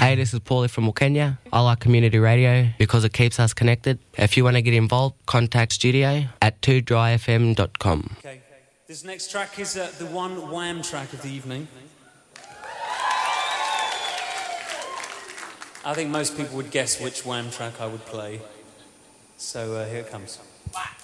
Hey, this is Paulie from Kenya. I like community radio because it keeps us connected. If you want to get involved, contact studio at 2dryfm.com. Okay. This next track is the one Wham track of the evening. I think most people would guess which Wham track I would play. So here it comes.